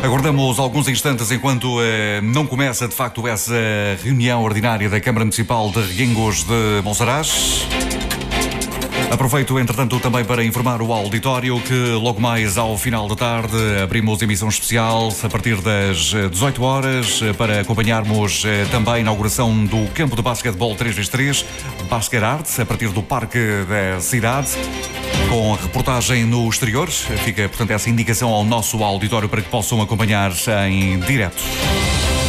Aguardamos alguns instantes enquanto não começa de facto essa reunião ordinária da Câmara Municipal de Reguengos de Monsaraz. Aproveito, entretanto, também para informar o auditório que logo mais ao final da tarde abrimos emissão especial a partir das 18 horas para acompanharmos também a inauguração do campo de basquetebol 3x3, Basket Arts, a partir do Parque da Cidade, com reportagem no exterior. Fica, portanto, essa indicação ao nosso auditório para que possam acompanhar em direto.